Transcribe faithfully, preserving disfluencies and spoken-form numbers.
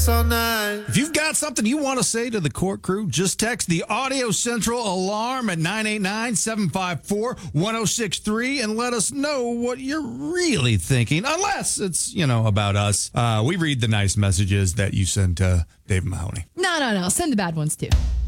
all night. If you've got something you want to say to the court crew, just text the Audio Central alarm at nine eight nine, seven five four, one oh six three and let us know what you're really thinking. Unless it's, you know, about us. Uh, we read the nice messages that you send to Dave Mahoney. No, no, no. Send the bad ones too.